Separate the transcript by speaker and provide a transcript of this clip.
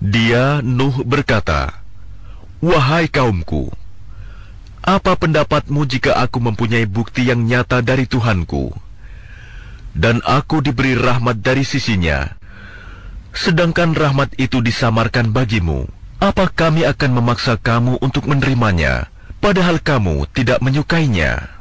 Speaker 1: Dia, Nuh, berkata, "Wahai kaumku, apa pendapatmu jika aku mempunyai bukti yang nyata dari Tuhanku, dan aku diberi rahmat dari sisinya, sedangkan rahmat itu disamarkan bagimu? Apa kami akan memaksa kamu untuk menerimanya, padahal kamu tidak menyukainya?"